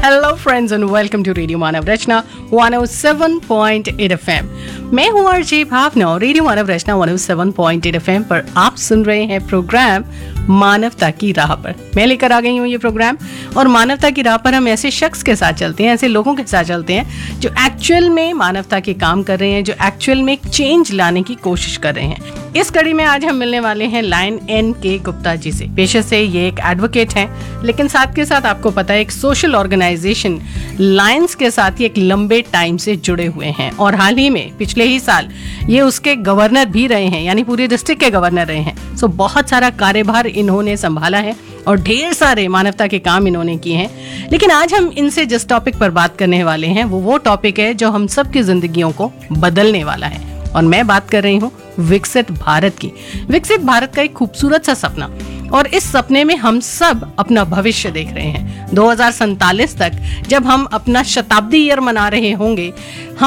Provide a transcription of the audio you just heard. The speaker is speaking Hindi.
Hello friends and welcome to radio Manav Rachna 107.8 FM। मैं हूँ आरजे भावना और रेडियो मानव रचना 107.8 FM पर आप सुन रहे हैं प्रोग्राम मानवता की राह पर। मैं लेकर आ गई हूँ ये प्रोग्राम, और मानवता की राह पर हम ऐसे शख्स के साथ चलते हैं, ऐसे लोगों के साथ चलते हैं जो एक्चुअल में मानवता के काम कर रहे हैं, जो एक्चुअल में चेंज लाने की कोशिश कर रहे हैं। इस कड़ी में आज हम मिलने वाले हैं लायन N.K. गुप्ता जी से। पेशे से ये एक एडवोकेट हैं, लेकिन साथ के साथ आपको पता है एक सोशल ऑर्गेनाइजेशन लायंस के साथ ये एक लंबे टाइम से जुड़े हुए हैं, और हाल ही में पिछले ही साल ये उसके गवर्नर भी रहे हैं, यानी पूरे डिस्ट्रिक्ट के गवर्नर रहे हैं। सो बहुत सारा कार्यभार इन्होंने संभाला है और ढेर सारे मानवता के काम इन्होंने किए हैं। लेकिन आज हम इनसे जिस टॉपिक पर बात करने वाले हैं वो टॉपिक है जो हम सब की जिंदगियों को बदलने वाला है, और मैं बात कर रही हूँ विकसित भारत की। विकसित भारत का एक खूबसूरत सा सपना, और इस सपने में हम सब अपना भविष्य देख रहे हैं। 2047 तक जब हम अपना शताब्दी ईयर मना रहे होंगे, हम